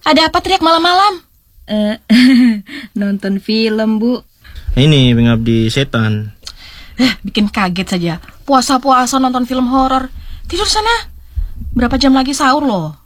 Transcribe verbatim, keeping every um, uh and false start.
Ada apa teriak malam-malam? Eh, nonton film, Bu. Ini Pengabdi Setan. Eh, bikin kaget saja. Puasa-puasa nonton film horor. Tidur sana. Berapa jam lagi sahur loh?